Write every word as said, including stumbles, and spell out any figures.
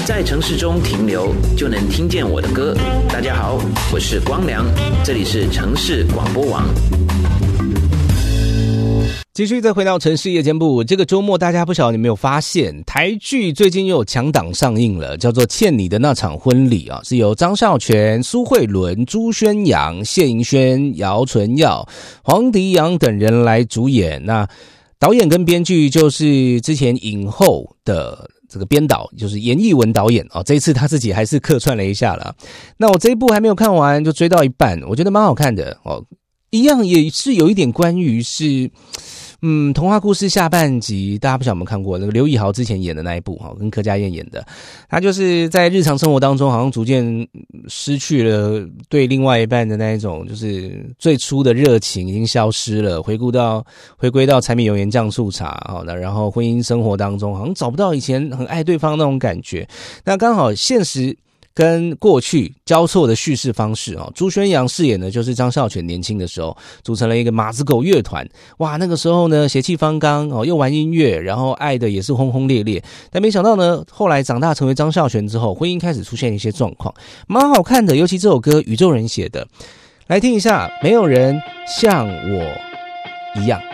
在城市中停留，就能听见我的歌。大家好，我是光良，这里是城市广播网。 继续再回到城市夜间部，这个周末大家不晓得你有没有发现，台剧最近又有强档上映了，叫做《欠你的那场婚礼》啊，是由张孝全、苏慧伦、朱宣阳、谢盈萱、姚纯耀、黄迪阳等人来主演。那导演跟编剧就是之前影后的这个编导，就是严艺文导演哦，这一次他自己还是客串了一下啦。那我这一部还没有看完，就追到一半，我觉得蛮好看的哦。一样也是有一点关于是，嗯，童话故事下半集，大家不晓得有没有看过那个刘以豪之前演的那一部哈，跟柯佳嬿演的，他就是在日常生活当中好像逐渐失去了对另外一半的那一种，就是最初的热情已经消失了，回顾到回归到柴米油盐酱醋茶好的，然后婚姻生活当中好像找不到以前很爱对方那种感觉，那刚好现实跟过去交错的叙事方式哦，朱宣阳饰演的就是张孝全年轻的时候，组成了一个马子狗乐团，哇，那个时候呢血气方刚哦，又玩音乐，然后爱的也是轰轰烈烈，但没想到呢，后来长大成为张孝全之后，婚姻开始出现一些状况，蛮好看的，尤其这首歌宇宙人写的，来听一下，没有人像我一样。